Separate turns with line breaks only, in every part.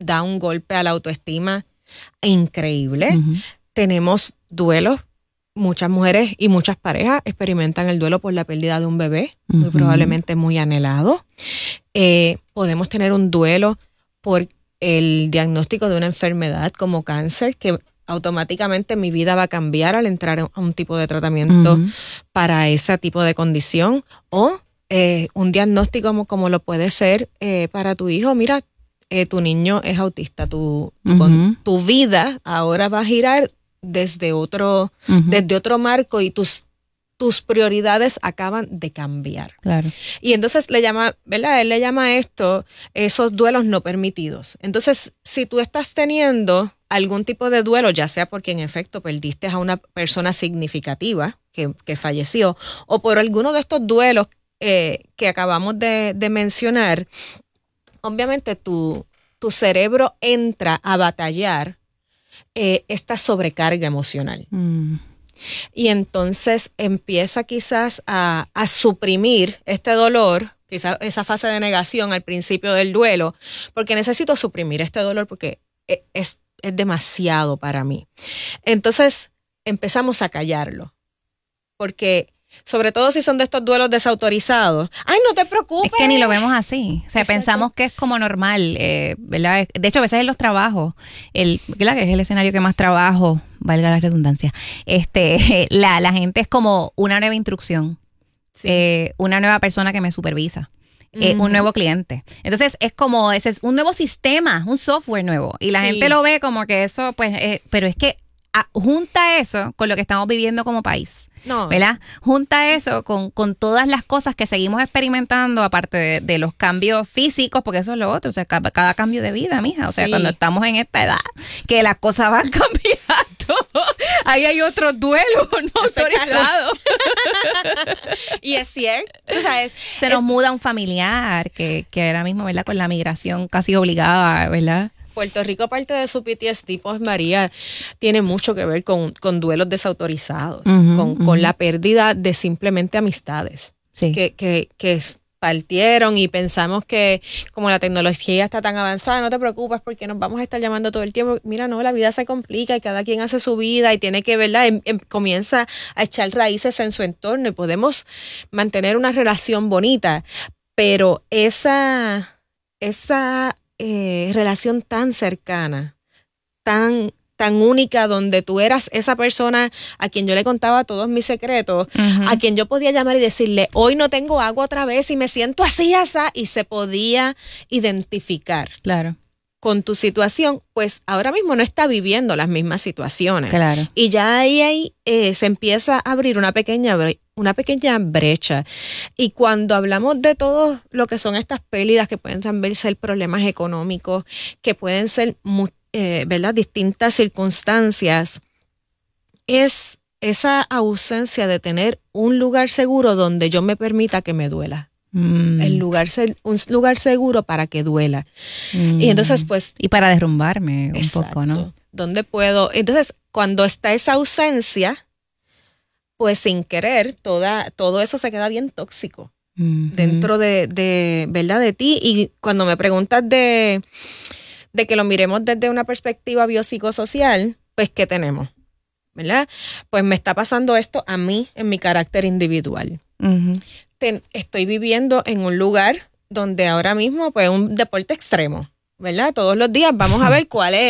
da un golpe a la autoestima increíble. Tenemos duelos. Muchas mujeres y muchas parejas experimentan el duelo por la pérdida de un bebé, muy probablemente muy anhelado. Podemos tener un duelo por el diagnóstico de una enfermedad como cáncer, que automáticamente mi vida va a cambiar al entrar a un tipo de tratamiento para ese tipo de condición. O un diagnóstico como lo puede ser para tu hijo. Mira, tu niño es autista, tu vida ahora va a girar desde otro marco y tus prioridades acaban de cambiar. Claro. Y entonces le llama, ¿verdad? Él le llama a esto esos duelos no permitidos. Entonces, si tú estás teniendo algún tipo de duelo, ya sea porque en efecto perdiste a una persona significativa que falleció, o por alguno de estos duelos que acabamos de mencionar, obviamente tu cerebro entra a batallar esta sobrecarga emocional. Y entonces empieza quizás a suprimir este dolor, quizás esa fase de negación al principio del duelo, porque necesito suprimir este dolor porque es demasiado para mí. Entonces empezamos a callarlo, porque sobre todo si son de estos duelos desautorizados. ¡Ay, no te preocupes!
Es que ni lo vemos así. O sea, Exacto. Pensamos que es como normal, ¿verdad? De hecho, a veces en los trabajos, ¿verdad? Que es el escenario que más trabajo, valga la redundancia, la gente es como una nueva instrucción, una nueva persona que me supervisa. Un nuevo cliente. Entonces es como, ese es un nuevo sistema, un software nuevo. Y la gente lo ve como que eso, pues, pero es que junta eso con lo que estamos viviendo como país. No. ¿Verdad? Junta eso con todas las cosas que seguimos experimentando, aparte de los cambios físicos, porque eso es lo otro, o sea, cada cambio de vida, mija, o sea, cuando estamos en esta edad, que las cosas van cambiando, ahí hay otro duelo no autorizado.
Y es cierto, o sea,
se nos muda un familiar que ahora mismo, ¿verdad? Con la migración casi obligada, ¿verdad?
Puerto Rico, parte de su PTSD, pues María, tiene mucho que ver con duelos desautorizados, con la pérdida de simplemente amistades que partieron, y pensamos que como la tecnología está tan avanzada, no te preocupes porque nos vamos a estar llamando todo el tiempo. Mira, no, la vida se complica y cada quien hace su vida y tiene que, ¿verdad? Comienza a echar raíces en su entorno y podemos mantener una relación bonita, pero esa relación tan cercana, tan única, donde tú eras esa persona a quien yo le contaba todos mis secretos, a quien yo podía llamar y decirle, hoy no tengo agua otra vez y me siento así, y se podía identificar con tu situación, pues ahora mismo no está viviendo las mismas situaciones. Claro. Y ya ahí se empieza a abrir una pequeña brecha. Y cuando hablamos de todo lo que son estas pérdidas, que pueden también ser problemas económicos, que pueden ser ¿verdad? Distintas circunstancias, es esa ausencia de tener un lugar seguro donde yo me permita que me duela. Un lugar seguro para que duela. Y entonces, pues...
Y para derrumbarme un poco, ¿no?
¿Dónde puedo? Entonces, cuando está esa ausencia, pues sin querer, todo eso se queda bien tóxico dentro de ¿verdad? De ti. Y cuando me preguntas de que lo miremos desde una perspectiva biopsicosocial, pues ¿qué tenemos? ¿Verdad? Pues me está pasando esto a mí en mi carácter individual. Estoy viviendo en un lugar donde ahora mismo pues un deporte extremo, ¿verdad? Todos los días vamos a ver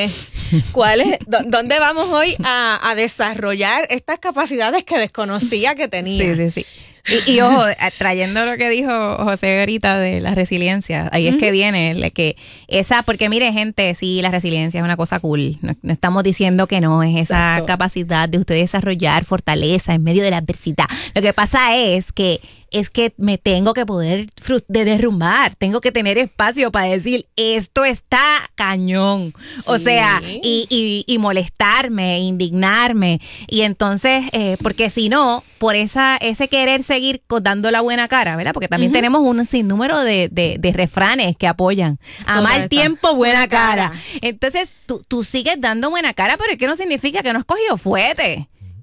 dónde vamos hoy a desarrollar estas capacidades que desconocía que tenía.
Sí. Y ojo, trayendo lo que dijo José ahorita de la resiliencia, ahí es que viene, porque mire gente, sí, la resiliencia es una cosa cool, no estamos diciendo que no, es esa capacidad de usted desarrollar fortaleza en medio de la adversidad. Lo que pasa es que me tengo que poder derrumbar, tengo que tener espacio para decir, esto está cañón, o sea, y molestarme, indignarme, y entonces, porque si no, por ese querer seguir dando la buena cara, ¿verdad? Porque también tenemos un sinnúmero de refranes que apoyan, a mal tiempo, buena cara. Entonces, tú sigues dando buena cara, pero es que no significa que no has cogido fuete.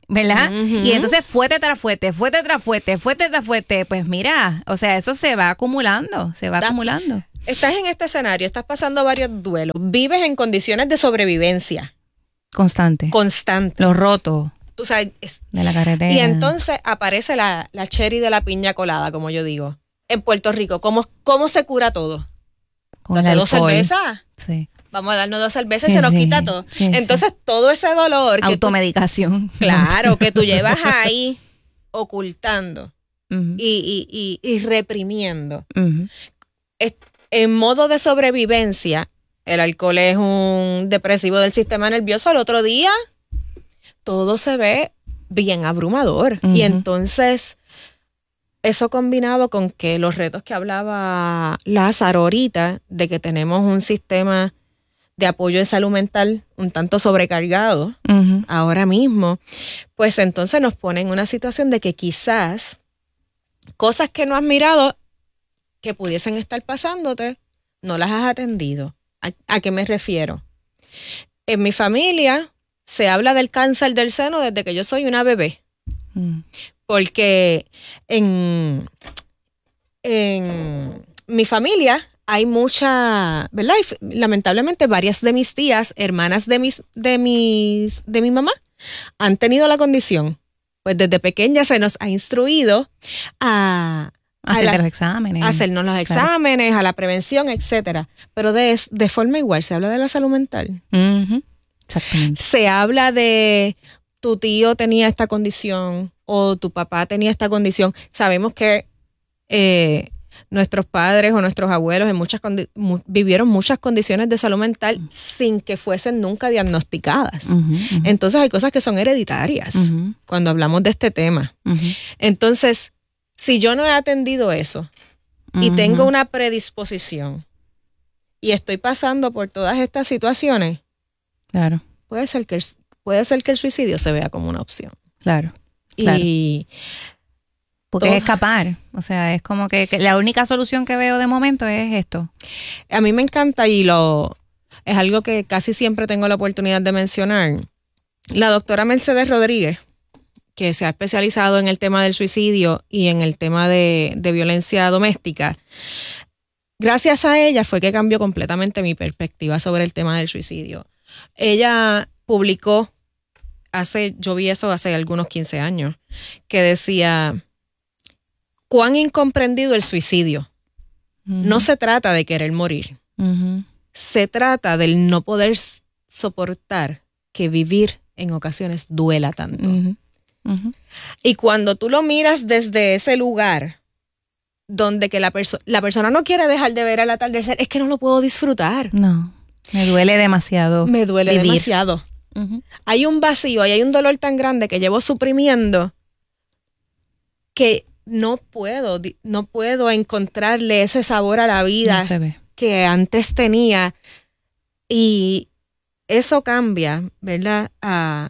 ¿verdad? Y entonces fuerte tras fuerte, pues mira, o sea, eso se va acumulando.
Estás en este escenario, estás pasando varios duelos, vives en condiciones de sobrevivencia.
Constante. Los rotos.
Tú sabes,
de la carretera.
Y entonces aparece la cherry de la piña colada, como yo digo. En Puerto Rico, ¿cómo se cura todo?
Con el alcohol.
2 cervezas.
Sí.
Vamos a darnos 2 cervezas y se nos quita todo. Entonces, todo ese dolor.
Automedicación.
Claro, que tú llevas ahí ocultando y reprimiendo. En modo de sobrevivencia, el alcohol es un depresivo del sistema nervioso. Al otro día, todo se ve bien abrumador. Y entonces, eso combinado con que los retos que hablaba Lázaro ahorita, de que tenemos un sistema de apoyo de salud mental un tanto sobrecargado ahora mismo, pues entonces nos pone en una situación de que quizás cosas que no has mirado que pudiesen estar pasándote, no las has atendido. ¿A qué me refiero? En mi familia se habla del cáncer del seno desde que yo soy una bebé. Porque en mi familia hay mucha, ¿verdad? Y lamentablemente varias de mis tías, hermanas de mi mamá, han tenido la condición. Pues desde pequeña se nos ha instruido a
hacernos los exámenes.
Hacernos los exámenes, a la prevención, etcétera. Pero de forma igual, se habla de la salud mental.
Exactamente.
Se habla de tu tío tenía esta condición o tu papá tenía esta condición. Sabemos que nuestros padres o nuestros abuelos vivieron muchas condiciones de salud mental sin que fuesen nunca diagnosticadas. Entonces hay cosas que son hereditarias cuando hablamos de este tema. Entonces, si yo no he atendido eso y tengo una predisposición y estoy pasando por todas estas situaciones,
claro,
puede ser que el suicidio se vea como una opción.
Claro. Porque es escapar. O sea, es como que la única solución que veo de momento es esto.
A mí me encanta y es algo que casi siempre tengo la oportunidad de mencionar. La doctora Mercedes Rodríguez, que se ha especializado en el tema del suicidio y en el tema de violencia doméstica, gracias a ella fue que cambió completamente mi perspectiva sobre el tema del suicidio. Ella publicó, yo vi eso hace algunos 15 años, que decía, cuán incomprendido el suicidio. No se trata de querer morir. Se trata del no poder soportar que vivir en ocasiones duela tanto. Y cuando tú lo miras desde ese lugar donde que la persona no quiere dejar de ver el atardecer, es que no lo puedo disfrutar.
No, me duele demasiado.
Me duele demasiado. Hay un vacío y hay un dolor tan grande que llevo suprimiendo que no puedo encontrarle ese sabor a la vida que antes tenía. Y eso cambia, ¿verdad? A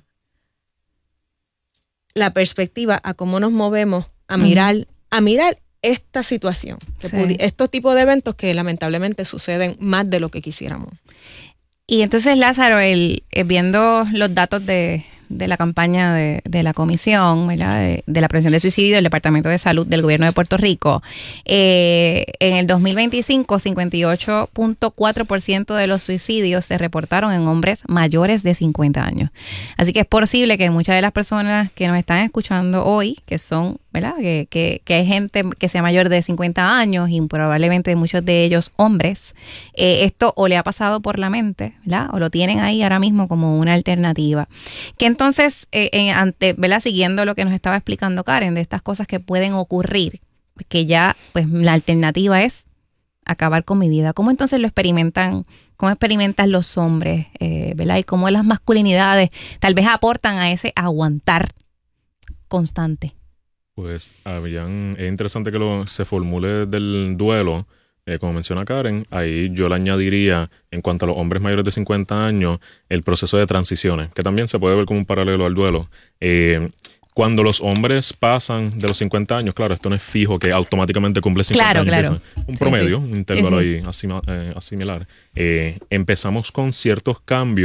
la perspectiva, a cómo nos movemos, a mirar esta situación, estos tipos de eventos que lamentablemente suceden más de lo que quisiéramos.
Y entonces, Lázaro, viendo los datos de la campaña de la Comisión, ¿verdad? de la Prevención del Suicidio del Departamento de Salud del Gobierno de Puerto Rico, en el 2025, 58.4% de los suicidios se reportaron en hombres mayores de 50 años. Así que es posible que muchas de las personas que nos están escuchando hoy, que son, ¿verdad? Que hay gente que sea mayor de 50 años y probablemente muchos de ellos hombres, esto o le ha pasado por la mente, ¿verdad? O lo tienen ahí ahora mismo como una alternativa. Que entonces, ¿verdad? Siguiendo lo que nos estaba explicando Karen, de estas cosas que pueden ocurrir, que ya pues la alternativa es acabar con mi vida. ¿Cómo entonces lo experimentan? ¿Cómo experimentan los hombres? ¿Verdad? Y cómo las masculinidades tal vez aportan a ese aguantar constante.
Pues es interesante que se formule del duelo, como menciona Karen. Ahí yo le añadiría, en cuanto a los hombres mayores de 50 años, el proceso de transiciones, que también se puede ver como un paralelo al duelo. Cuando los hombres pasan de los 50 años, claro, esto no es fijo que automáticamente cumple 50 años.
Claro.
Un promedio, un intervalo ahí asimilar. Empezamos con ciertos cambios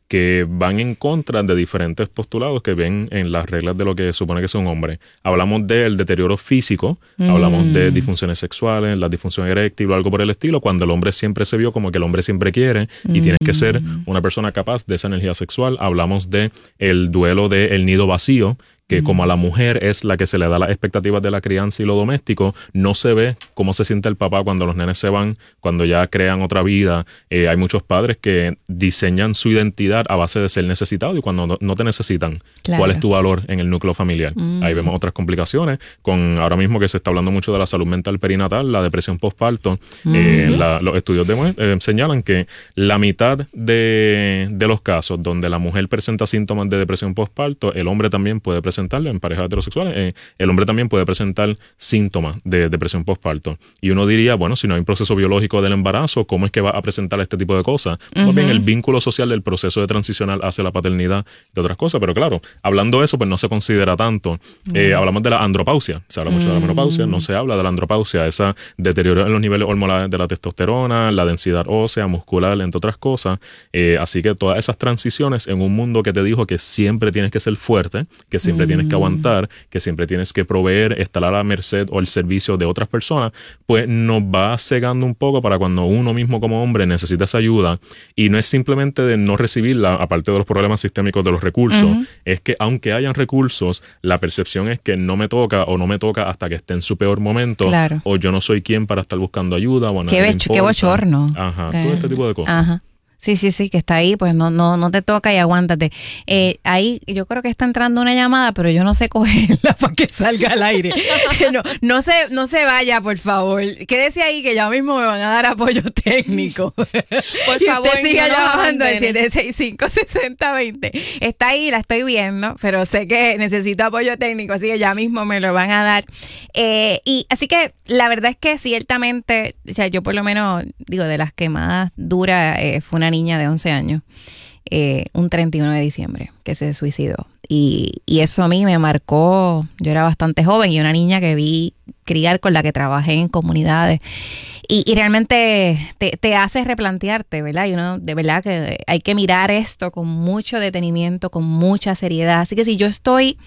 que van en contra de diferentes postulados que ven en las reglas de lo que supone que es un hombre. Hablamos del deterioro físico, hablamos de disfunciones sexuales, la disfunción eréctil o algo por el estilo, cuando el hombre siempre se vio como que el hombre siempre quiere y tienes que ser una persona capaz de esa energía sexual. Hablamos de el duelo del nido vacío, que como a la mujer es la que se le da las expectativas de la crianza y lo doméstico, no se ve cómo se siente el papá cuando los nenes se van, cuando ya crean otra vida. Hay muchos padres que diseñan su identidad a base de ser necesitado y cuando no te necesitan,
claro.
¿Cuál es tu valor en el núcleo familiar? Ahí vemos otras complicaciones, con ahora mismo que se está hablando mucho de la salud mental perinatal, la depresión postparto. Los estudios señalan que la mitad de los casos donde la mujer presenta síntomas de depresión postparto, el hombre también puede presentarlo en parejas heterosexuales. El hombre también puede presentar síntomas de depresión postparto. Y uno diría, bueno, si no hay un proceso biológico del embarazo, ¿cómo es que va a presentar este tipo de cosas? Más bien el vínculo social del proceso de transicional hacia la paternidad, de otras cosas. Pero claro, hablando de eso, pues no se considera tanto. Hablamos de la andropausia. Se habla mucho de la menopausia, no se habla de la andropausia, esa deterioro en los niveles hormonales de la testosterona, la densidad ósea, muscular, entre otras cosas. Así que todas esas transiciones en un mundo que te dijo que siempre tienes que ser fuerte, que siempre tienes que aguantar, que siempre tienes que proveer, estar a la merced o el servicio de otras personas, pues nos va cegando un poco para cuando uno mismo como hombre necesita esa ayuda. Y no es simplemente de no recibirla, aparte de los problemas sistémicos de los recursos, es que aunque hayan recursos, la percepción es que no me toca o no me toca hasta que esté en su peor momento,
claro.
O yo no soy quien para estar buscando ayuda. O
Qué bochorno.
Ajá, todo este tipo de cosas.
Ajá. Sí, que está ahí, pues no te toca y aguántate. Ahí yo creo que está entrando una llamada, pero yo no sé cogerla para que salga al aire. No se vaya, por favor. Quédese ahí que ya mismo me van a dar apoyo técnico. Por
favor,
usted siga
no
llamando al 765-6020. Está ahí, la estoy viendo, pero sé que necesito apoyo técnico, así que ya mismo me lo van a dar. Y así que la verdad es que ciertamente, o sea, yo por lo menos, digo, de las que más dura fue una niña de 11 años, un 31 de diciembre, que se suicidó. Y eso a mí me marcó. Yo era bastante joven y una niña que vi criar, con la que trabajé en comunidades. Y realmente te hace replantearte, ¿verdad? Y uno, de verdad que hay que mirar esto con mucho detenimiento, con mucha seriedad. Así que si yo estoy,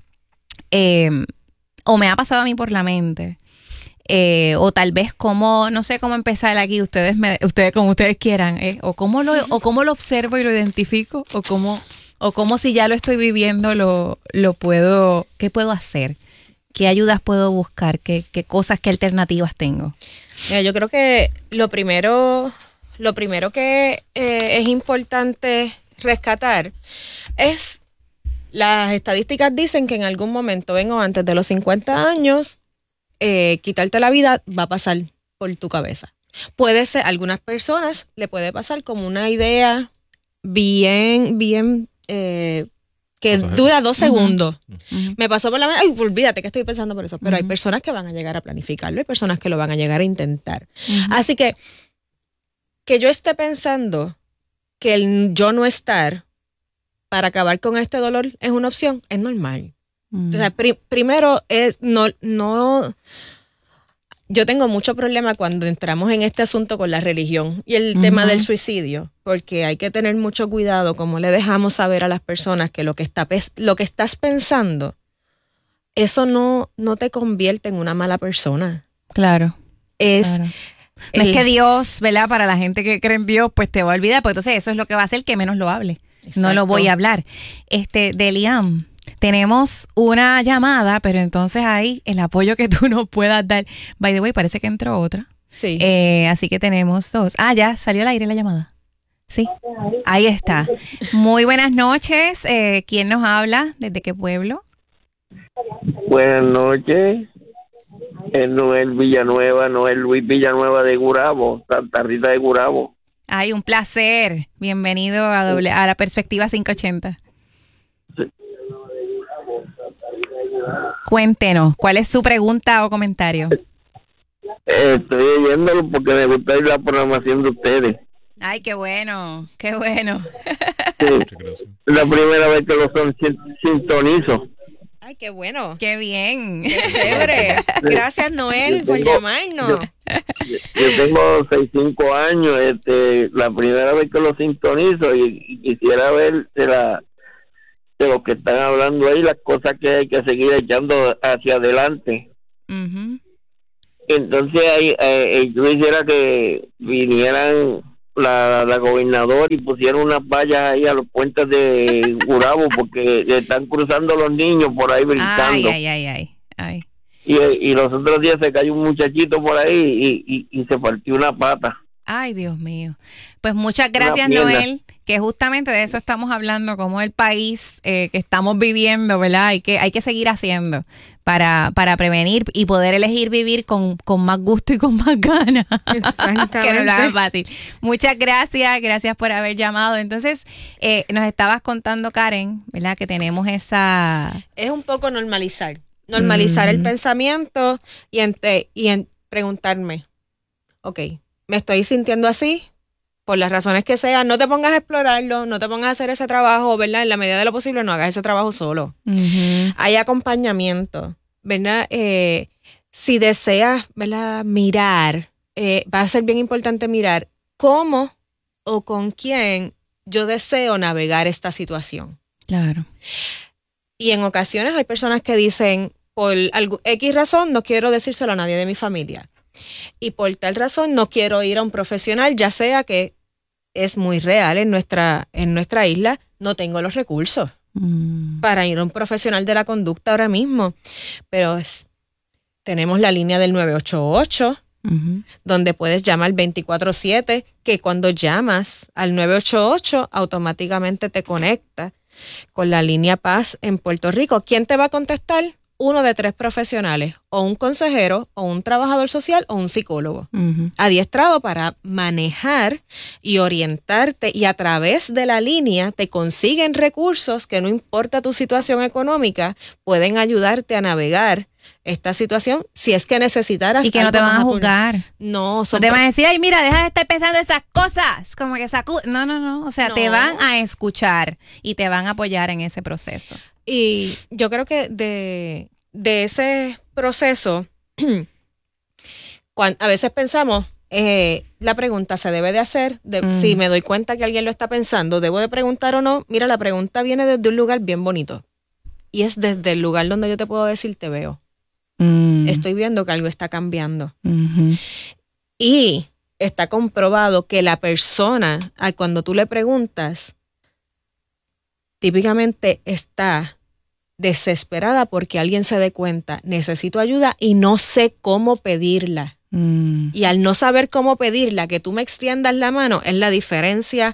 o me ha pasado a mí por la mente, o tal vez no sé cómo empezar aquí, ustedes como ustedes quieran, o cómo lo observo y lo identifico, o cómo si ya lo estoy viviendo ¿qué puedo hacer? ¿Qué ayudas puedo buscar? ¿Qué cosas, qué alternativas tengo?
Mira, yo creo que lo primero que es importante rescatar es, las estadísticas dicen que en algún momento, ven o antes de los 50 años, quitarte la vida va a pasar por tu cabeza. Puede ser, algunas personas le puede pasar como una idea bien que dura 2 segundos. Me pasó por la mente, ay, olvídate que estoy pensando por eso. Pero hay personas que van a llegar a planificarlo, hay personas que lo van a llegar a intentar. Así que yo esté pensando que el yo no estar para acabar con este dolor es una opción, es normal. O sea, primero es no. Yo tengo mucho problema cuando entramos en este asunto con la religión y el tema del suicidio, porque hay que tener mucho cuidado cómo le dejamos saber a las personas que lo que estás pensando, eso no te convierte en una mala persona.
Claro.
Claro.
No es que Dios, ¿verdad? Para la gente que cree en Dios, pues te va a olvidar, pues entonces eso es lo que va a hacer que menos lo hable. Exacto. No lo voy a hablar. Deliam, tenemos una llamada, pero entonces ahí el apoyo que tú nos puedas dar. By the way, parece que entró otra.
Sí.
Así que tenemos 2. Ya salió al aire la llamada. Sí, ahí está. Muy buenas noches. ¿Quién nos habla? ¿Desde qué pueblo?
Buenas noches. Es Noel Luis Villanueva de Gurabo, Santa Rita de Gurabo.
Ay, un placer. Bienvenido a la Perspectiva 580. Cuéntenos, ¿cuál es su pregunta o comentario?
Estoy oyéndolo porque me gusta la programación de ustedes.
Ay, qué bueno, qué bueno.
Sí, la primera vez que lo sintonizo.
Ay, qué bueno.
¡Qué bien!
¡Qué chévere! Gracias, Noel, por llamarnos.
Yo tengo 65 años, la primera vez que lo sintonizo y quisiera ver de lo que están hablando ahí, las cosas que hay que seguir echando hacia adelante.
Uh-huh.
Entonces yo quisiera que vinieran la gobernadora y pusieron unas vallas ahí a los puentes de Gurabo porque están cruzando los niños por ahí brincando.
Ay.
Y los otros días se cayó un muchachito por ahí y se partió una pata.
Ay, Dios mío. Pues muchas gracias, Noel, que justamente de eso estamos hablando, como el país que estamos viviendo, ¿verdad? Hay que seguir haciendo para prevenir y poder elegir vivir con más gusto y con más ganas.
Exactamente.
Que no lo hagan fácil. Muchas gracias por haber llamado. Entonces, nos estabas contando, Karen, ¿verdad? Que tenemos esa...
Es un poco normalizar el pensamiento y en preguntarme, ok, me estoy sintiendo así, por las razones que sean, no te pongas a explorarlo, no te pongas a hacer ese trabajo, ¿verdad? En la medida de lo posible, no hagas ese trabajo solo.
Uh-huh.
Hay acompañamiento, ¿verdad? Si deseas, ¿verdad? Mirar, va a ser bien importante mirar cómo o con quién yo deseo navegar esta situación.
Claro.
Y en ocasiones hay personas que dicen, por X razón, no quiero decírselo a nadie de mi familia. Y por tal razón no quiero ir a un profesional, ya sea que es muy real en nuestra isla, no tengo los recursos para ir a un profesional de la conducta ahora mismo. Pero tenemos la línea del 988, uh-huh, donde puedes llamar 24/7, que cuando llamas al 988 automáticamente te conecta con la línea Paz en Puerto Rico. ¿Quién te va a contestar? Uno de 3 profesionales, o un consejero, o un trabajador social, o un psicólogo, uh-huh, adiestrado para manejar y orientarte, y a través de la línea te consiguen recursos que no importa tu situación económica, pueden ayudarte a navegar esta situación si es que necesitaras.
Y que no te van a juzgar.
No
te van a decir, ay, mira, deja de estar pensando esas cosas, como que no, o sea, te van a escuchar y te van a apoyar en ese proceso.
Y yo creo que de ese proceso, a veces pensamos, la pregunta se debe de hacer, si me doy cuenta que alguien lo está pensando, ¿debo de preguntar o no? Mira, la pregunta viene desde un lugar bien bonito. Y es desde el lugar donde yo te puedo decir, te veo. Estoy viendo que algo está cambiando. Uh-huh. Y está comprobado que la persona, cuando tú le preguntas, típicamente está desesperada porque alguien se dé cuenta, necesito ayuda y no sé cómo pedirla. Y al no saber cómo pedirla, que tú me extiendas la mano, es la diferencia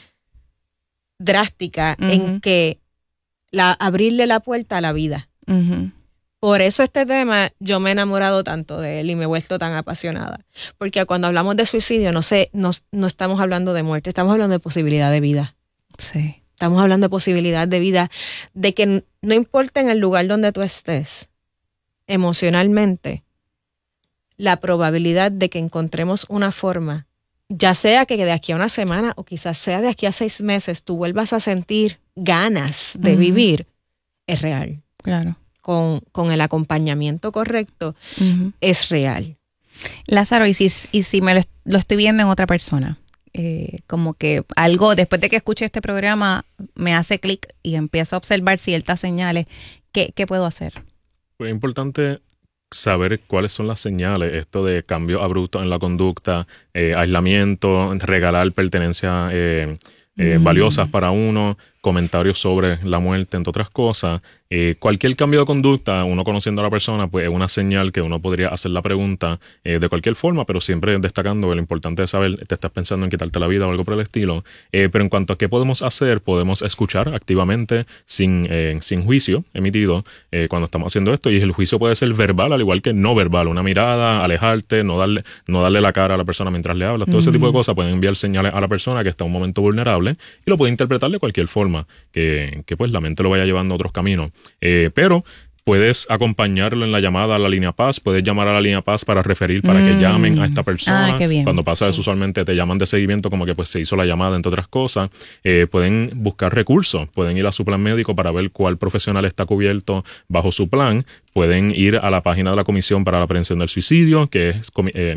drástica, uh-huh, en que abrirle la puerta a la vida. Uh-huh. Por eso este tema, yo me he enamorado tanto de él y me he vuelto tan apasionada. Porque cuando hablamos de suicidio, no estamos hablando de muerte, estamos hablando de posibilidad de vida.
Sí.
Estamos hablando de posibilidad de vida, de que no importa en el lugar donde tú estés, emocionalmente, la probabilidad de que encontremos una forma, ya sea que de aquí a una semana o quizás sea de aquí a 6 meses, tú vuelvas a sentir ganas de, uh-huh, vivir, es real.
Claro.
Con el acompañamiento correcto, uh-huh, es real.
Lázaro, y si me lo estoy viendo en otra persona, como que algo, después de que escuche este programa, me hace clic y empiezo a observar ciertas señales, ¿qué puedo hacer?
Pues es importante saber cuáles son las señales, esto de cambios abruptos en la conducta, aislamiento, regalar pertenencias valiosas para uno, comentarios sobre la muerte, entre otras cosas. Cualquier cambio de conducta, uno conociendo a la persona, pues es una señal que uno podría hacer la pregunta de cualquier forma, pero siempre destacando que lo importante es saber, te estás pensando en quitarte la vida o algo por el estilo. Pero en cuanto a qué podemos hacer, podemos escuchar activamente sin juicio emitido cuando estamos haciendo esto, y el juicio puede ser verbal al igual que no verbal, una mirada, alejarte, no darle la cara a la persona mientras le hablas, todo ese tipo de cosas pueden enviar señales a la persona que está en un momento vulnerable y lo puede interpretar de cualquier forma, que pues la mente lo vaya llevando a otros caminos. Pero Puedes acompañarlo en la llamada a la línea Paz, puedes llamar a la línea Paz para referir, para que llamen a esta persona.
Qué bien.
Cuando pasa eso, usualmente te llaman de seguimiento como que pues se hizo la llamada, entre otras cosas. Pueden buscar recursos, pueden ir a su plan médico para ver cuál profesional está cubierto bajo su plan. Pueden ir a la página de la Comisión para la Prevención del Suicidio, que es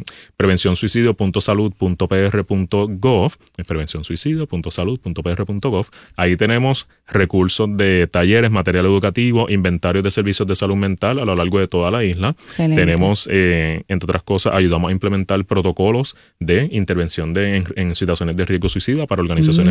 prevencionsuicidio.salud.pr.gov, prevencionsuicidio.salud.pr.gov. Ahí tenemos recursos de talleres, material educativo, inventarios de servicios de salud mental a lo largo de toda la isla.
Excelente.
Tenemos, entre otras cosas, ayudamos a implementar protocolos de intervención en situaciones de riesgo suicida para organizaciones